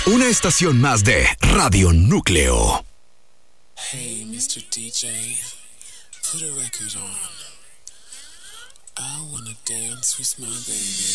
Una estación más de Radio Núcleo. Hey, Mr. DJ, put a record on. I wanna dance with my baby.